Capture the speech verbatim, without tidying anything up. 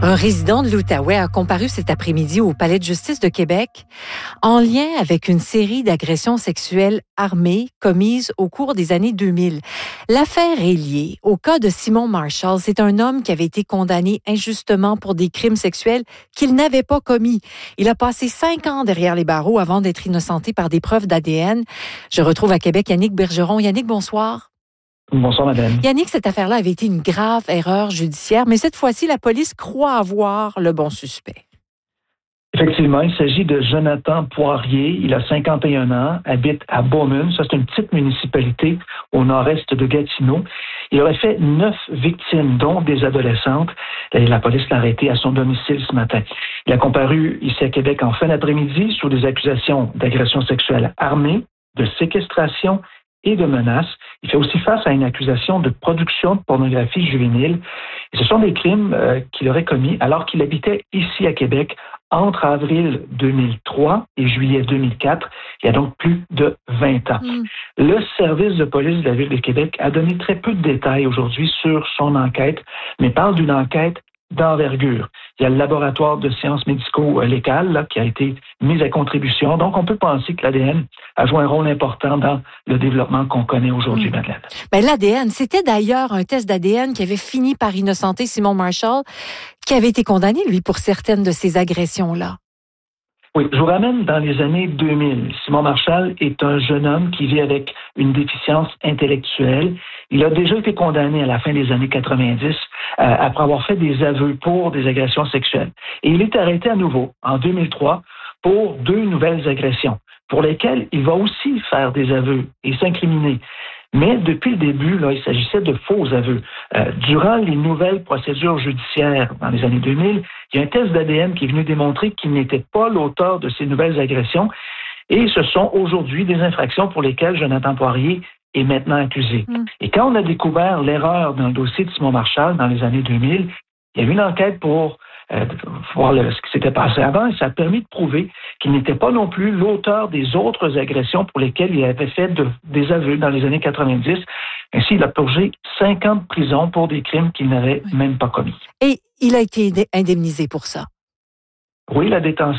Un résident de l'Outaouais a comparu cet après-midi au Palais de justice de Québec en lien avec une série d'agressions sexuelles armées commises au cours des années deux mille. L'affaire est liée au cas de Simon Marshall. C'est un homme qui avait été condamné injustement pour des crimes sexuels qu'il n'avait pas commis. Il a passé cinq ans derrière les barreaux avant d'être innocenté par des preuves d'A D N. Je retrouve à Québec Yannick Bergeron. Yannick, bonsoir. Bonsoir, madame. Yannick, cette affaire-là avait été une grave erreur judiciaire, mais cette fois-ci, la police croit avoir le bon suspect. Effectivement, il s'agit de Jonathan Poirier. Il a cinquante et un ans, habite à Beaumont. Ça, c'est une petite municipalité au nord-est de Gatineau. Il aurait fait neuf victimes, dont des adolescentes. Et la police l'a arrêté à son domicile ce matin. Il a comparu ici à Québec en fin d'après-midi sous des accusations d'agression sexuelle armée, de séquestration et de menaces. Il fait aussi face à une accusation de production de pornographie juvénile. Et ce sont des crimes euh, qu'il aurait commis alors qu'il habitait ici à Québec entre avril deux mille trois et juillet deux mille quatre. Il y a donc plus de vingt ans. Mm. Le service de police de la Ville de Québec a donné très peu de détails aujourd'hui sur son enquête, mais parle d'une enquête d'envergure. Il y a le laboratoire de sciences médico-légales là, qui a été mis à contribution. Donc, on peut penser que l'A D N a joué un rôle important dans le développement qu'on connaît aujourd'hui, mmh. Madeleine. Ben, l'A D N, c'était d'ailleurs un test d'A D N qui avait fini par innocenter Simon Marshall, qui avait été condamné, lui, pour certaines de ces agressions-là. Oui, je vous ramène dans les années deux mille. Simon Marshall est un jeune homme qui vit avec une déficience intellectuelle. Il a déjà été condamné à la fin des années quatre-vingt-dix euh, après avoir fait des aveux pour des agressions sexuelles. Et il est arrêté à nouveau en deux mille trois pour deux nouvelles agressions, pour lesquelles il va aussi faire des aveux et s'incriminer. Mais depuis le début, là, il s'agissait de faux aveux. Euh, durant les nouvelles procédures judiciaires dans les années deux mille, il y a un test d'A D N qui est venu démontrer qu'il n'était pas l'auteur de ces nouvelles agressions. Et ce sont aujourd'hui des infractions pour lesquelles Jonathan Poirier est maintenant accusé. Mm. Et quand on a découvert l'erreur dans le dossier de Simon Marshall dans les années deux mille, il y a eu une enquête pour euh, voir le, ce qui s'était passé avant et ça a permis de prouver qu'il n'était pas non plus l'auteur des autres agressions pour lesquelles il avait fait de, des aveux dans les années quatre-vingt-dix. Ainsi, il a purgé cinq ans de prison pour des crimes qu'il n'avait oui. même pas commis. Et il a été indemnisé pour ça. Oui, la détention